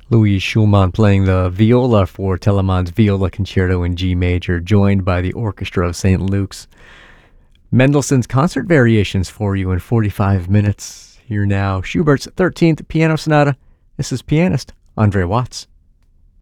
Louis Schumann playing the viola for Telemann's Viola Concerto in G major, joined by the Orchestra of St. Luke's. Mendelssohn's Concert Variations for you in 45 minutes. Here now, Schubert's 13th Piano Sonata. This is pianist Andre Watts.